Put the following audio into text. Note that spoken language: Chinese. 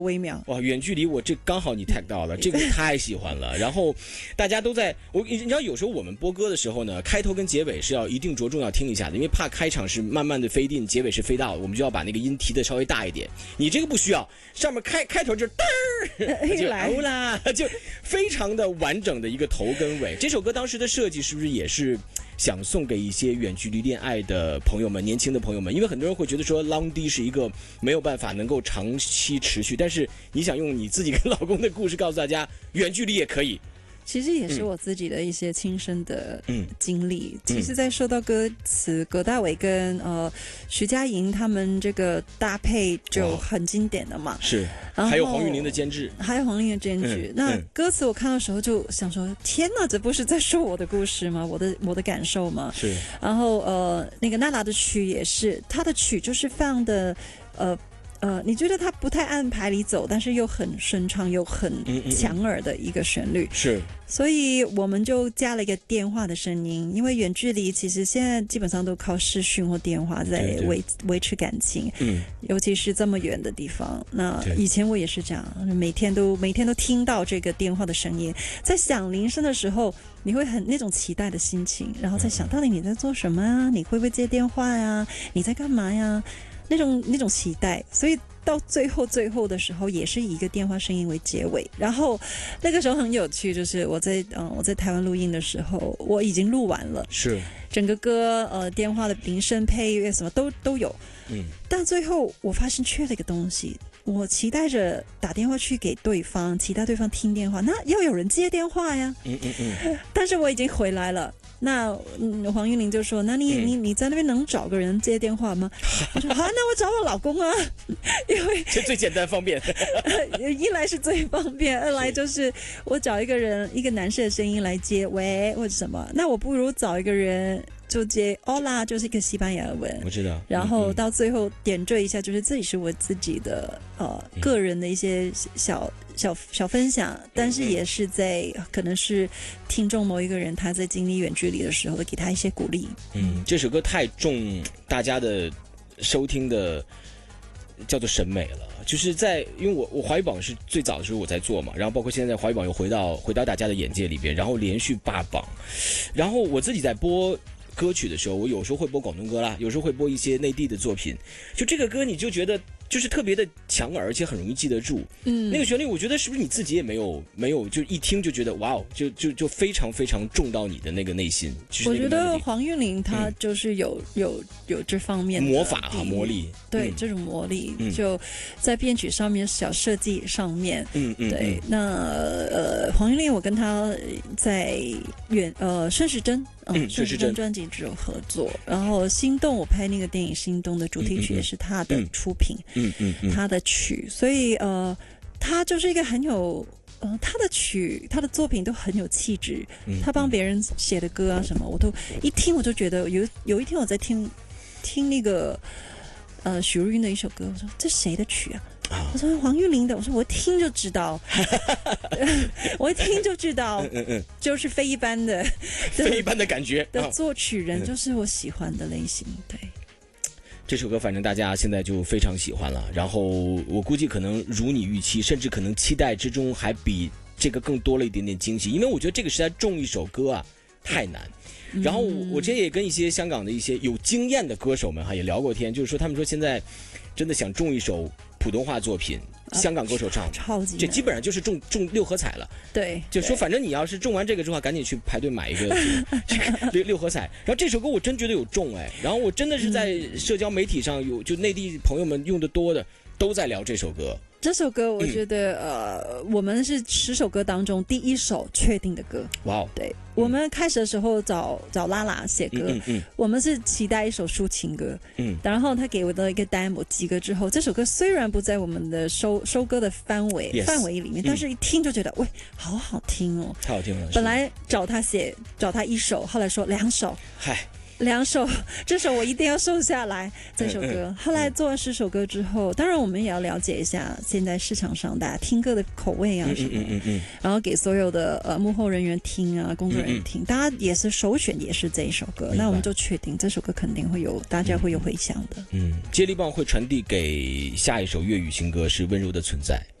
微妙。 哇，远距离我这刚好你 tag 到了，这个太喜欢了。然后大家都在你知道有时候我们播歌的时候呢，开头跟结尾是要一定着重要听一下的，因为怕开场是慢慢的飞进，结尾是飞到，我们就要把那个音提的稍微大一点。你这个不需要，上面开头就嘚儿就来啦，就非常的完整的一个头跟尾。这首歌当时的设计是不是也是想送给一些远距离恋爱的朋友们，年轻的朋友们？因为很多人会觉得说 long D 是一个没有办法能够长期持续，但是你想用你自己跟老公的故事告诉大家，远距离也可以。 其实也是我自己的一些亲身的经历。其实在说到歌词，葛大为跟徐佳莹他们这个搭配就很经典的嘛。 是，还有黄韵玲的监制。那歌词我看到的时候就想说，天哪，这不是在说我的故事吗？我的感受吗？是。然后那个娜娜的曲也是，她的曲就是非常的你觉得它不太按牌理走，但是又很顺畅又很强耳的一个旋律。是，所以我们就加了一个电话的声音，因为远距离其实现在基本上都靠视讯或电话在维持感情，尤其是这么远的地方。那以前我也是这样，每天都听到这个电话的声音，在响铃声的时候，你会很那种期待的心情，然后在想到底你在做什么啊？你会不会接电话呀？你在干嘛呀？那种期待，所以到最后的时候也是以一个电话声音为结尾。然后那个时候很有趣，就是我在台湾录音的时候，我已经录完了，是整个歌电话的铃声配乐什么都有，但最后我发现缺了一个东西。我期待着打电话去给对方，期待对方听电话，那要有人接电话呀。但是我已经回来了。那黄韵玲就说：“那你在那边能找个人接电话吗？”我说：“好，那我找我老公啊，因为这最简单方便。一来是最方便，二来就是我找一个男士的声音来接喂或者什么，那我不如找一个人。”就接 Hola 就是一个西班牙文，我知道。然后到最后点缀一下，就是这里是我自己的个人的一些小分享，但是也是在可能是听众某一个人他在经历远距离的时候，给他一些鼓励。这首歌太重大家的收听的叫做审美了，就是因为我华语榜是最早的时候我在做嘛，然后包括现在华语榜又回到大家的眼界里边，然后连续霸榜，然后我自己在播歌曲的时候，我有时候会播广东歌啦，有时候会播一些内地的作品，就这个歌你就觉得就是特别的强耳，而且很容易记得住。那个旋律我觉得是不是你自己也没有就一听就觉得哇哦，就非常非常重到你的那个内心。我觉得黄韵玲她就是有这方面的魔法和魔力，对，这种魔力就在编曲上面、小设计上面，对。那黄韵玲我跟她在顺时针。顺时针专辑只有合作，然后心动我拍那个电影心动的主题曲也是他的出品，他的曲，所以他就是一个很有他的作品都很有气质，他帮别人写的歌啊什么，我都一听我就觉得有一天我在听那个许茹芸的一首歌，我说这谁的曲啊？我说黄韵玲的，我说我一听就知道，就是非一般的感觉的作曲人，就是我喜欢的类型。对，这首歌反正大家现在就非常喜欢了，然后我估计可能如你预期，甚至可能期待之中还比这个更多了一点点惊喜，因为我觉得这个实在中一首歌啊太难。然后我之前也跟一些香港的一些有经验的歌手们也聊过天，就是说他们说现在真的想中一首普通话作品，香港歌手唱超级，这基本上就是中六合彩了。对，就说反正你要是中完这个之后，赶紧去排队买一个这个六合彩。然后这首歌我真觉得有中然后我真的是在社交媒体上就内地朋友们用的多的都在聊这首歌。这首歌我觉得我们是10首歌当中第一首确定的歌。哇哦！对，我们开始的时候找拉拉写歌，我们是期待一首抒情歌，然后他给我的一个 demo 几个之后，这首歌虽然不在我们的收歌的范围里面，但是一听就觉得喂，好好听哦，太好听了。本来找他一首，后来说2首，嗨。 2首，这首我一定要收下来。这首歌，后来做完10首歌之后，当然我们也要了解一下现在市场上大家听歌的口味啊什么，然后给所有的幕后人员听啊，工作人员听，大家也是首选也是这一首歌，那我们就确定这首歌肯定会有大家会有回响的。 接力棒会传递给下一首粤语新歌是温柔的存在。